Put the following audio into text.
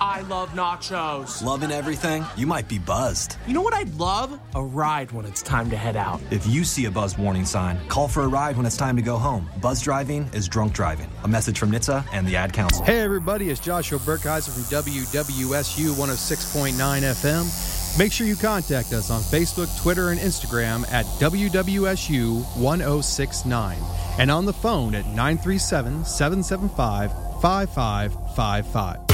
I love nachos. Loving everything? You might be buzzed. You know what I'd love? A ride when it's time to head out. If you see a buzz warning sign, call for a ride when it's time to go home. Buzz driving is drunk driving. A message from NHTSA and the Ad Council. Hey everybody, it's Joshua Burkheiser from WWSU 106.9 FM. Make sure you contact us on Facebook, Twitter, and Instagram at WWSU 1069 and on the phone at 937-775-5555.